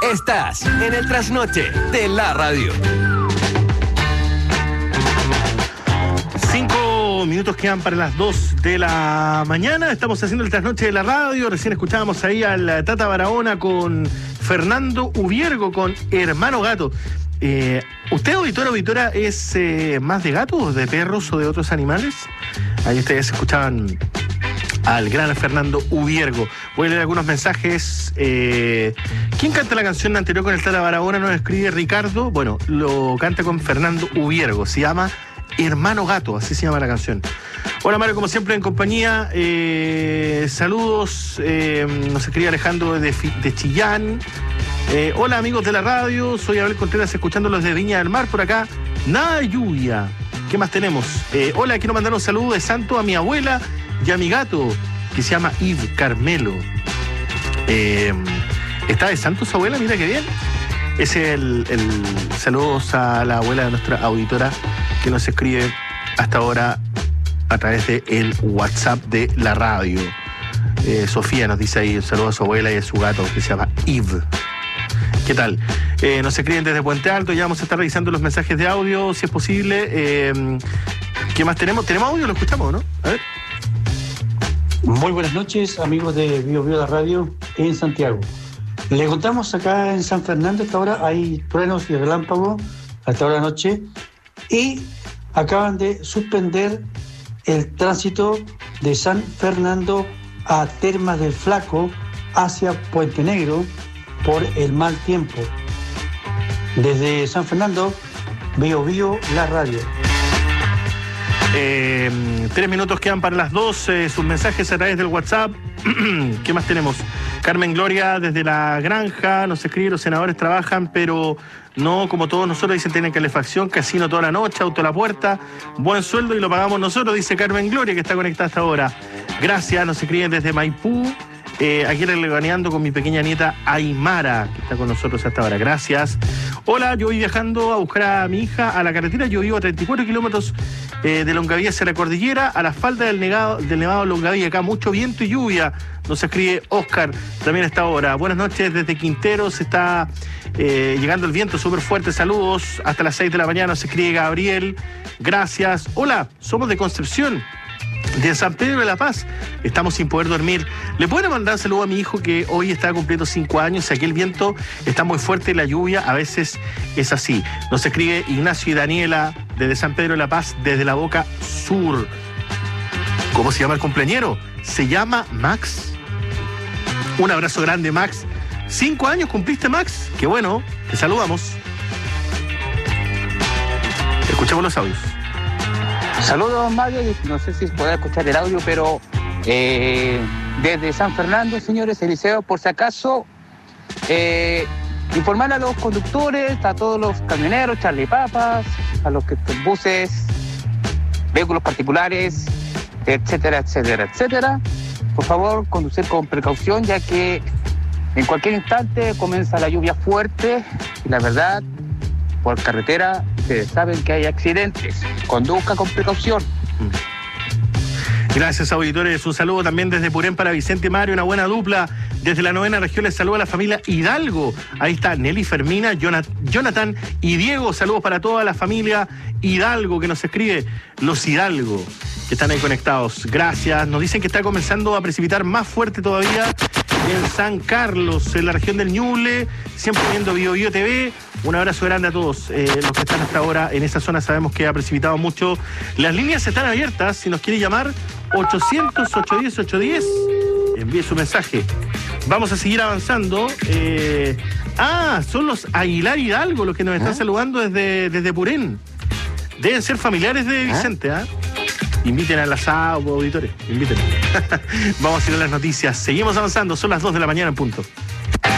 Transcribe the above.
Estás en el trasnoche de la radio. 5 minutos quedan para las 2 de la mañana. Estamos haciendo el trasnoche de la radio. Recién escuchábamos ahí al Tata Barahona con Fernando Ubiergo, con Hermano Gato. ¿Usted, auditora, es más de gatos, de perros o de otros animales? Ahí ustedes escuchaban al gran Fernando Ubiergo. Voy a leer algunos mensajes. ¿Quién canta la canción anterior con el Tata Barahona? Nos escribe Ricardo. Bueno, lo canta con Fernando Ubiergo. Se llama Hermano Gato, así se llama la canción. Hola Mario, como siempre en compañía. Saludos. Nos escribe Alejandro de Chillán. Hola amigos de la radio, soy Abel Contreras escuchándolos de Viña del Mar por acá. Nada de lluvia. ¿Qué más tenemos? Hola, quiero mandar un saludo de santo a mi abuela y a mi gato, que se llama Yves Carmelo. ¿Está de santo su abuela? Mira qué bien. Es el saludos a la abuela de nuestra auditora que nos escribe hasta ahora a través del WhatsApp de la radio. Sofía nos dice ahí un saludo a su abuela y a su gato que se llama Yves. ¿Qué tal? Nos escriben desde Puente Alto, ya vamos a estar revisando los mensajes de audio, si es posible. ¿Qué más tenemos? ¿Tenemos audio? ¿Lo escuchamos, no? A ver. Muy buenas noches, amigos de Bio la Radio en Santiago. Les contamos acá en San Fernando, hasta ahora hay truenos y relámpagos hasta ahora de la noche y acaban de suspender el tránsito de San Fernando a Termas del Flaco hacia Puente Negro por el mal tiempo. Desde San Fernando, Bio la Radio. 3 minutos quedan para las 2. Sus mensajes a través del WhatsApp. ¿Qué más tenemos? Carmen Gloria desde La Granja nos escribe: los senadores trabajan, pero no como todos nosotros, dicen, tienen calefacción, casino toda la noche, auto a la puerta, buen sueldo y lo pagamos nosotros, dice Carmen Gloria, que está conectada hasta ahora. Gracias, nos escriben desde Maipú. Aquí reganeando con mi pequeña nieta Aymara, que está con nosotros hasta ahora. Gracias. Hola, yo voy viajando a buscar a mi hija a la carretera. Yo vivo a 34 kilómetros de Longaví hacia la cordillera, a la falda del Nevado Longaví. Acá mucho viento y lluvia. Nos escribe Oscar también a esta hora. Buenas noches desde Quinteros. Está llegando el viento súper fuerte. Saludos. Hasta las 6 de la mañana nos escribe Gabriel. Gracias. Hola, somos de Concepción, de San Pedro de la Paz. Estamos sin poder dormir. ¿Le pueden mandar un saludo a mi hijo que hoy está cumpliendo 5 años? Aquí el viento está muy fuerte y la lluvia a veces es así. Nos escribe Ignacio y Daniela desde San Pedro de la Paz, desde la Boca Sur. ¿Cómo se llama el cumpleañero? Se llama Max. Un abrazo grande, Max. 5 años cumpliste, Max. Qué bueno. Te saludamos. Escuchemos los audios. Saludos, Mario. No sé si podrá escuchar el audio, pero desde San Fernando, señores, Eliseo, por si acaso, informar a los conductores, a todos los camioneros, Charlie Papas, a los buses, vehículos particulares, etcétera, etcétera, etcétera. Por favor, conducir con precaución, ya que en cualquier instante comienza la lluvia fuerte y la verdad, por carretera, ustedes saben que hay accidentes. Conduzca con precaución. Gracias, auditores. Un saludo también desde Purén para Vicente Mario, una buena dupla. Desde la 9ª región les saluda a la familia Hidalgo. Ahí está Nelly Fermina, Jonathan y Diego. Saludos para toda la familia Hidalgo que nos escribe. Los Hidalgo que están ahí conectados. Gracias. Nos dicen que está comenzando a precipitar más fuerte todavía en San Carlos, en la región del Ñuble. Siempre viendo Bio TV. Un abrazo grande a todos los que están hasta ahora en esa zona. Sabemos que ha precipitado mucho. Las líneas están abiertas. Si nos quiere llamar, 800-810-810. Envíe su mensaje. Vamos a seguir avanzando. Son los Aguilar Hidalgo los que nos están saludando desde Purén. Deben ser familiares de Vicente, ¿ah? Inviten al asado, auditores. Inviten. Vamos a ir a las noticias. Seguimos avanzando. Son las 2 de la mañana en punto.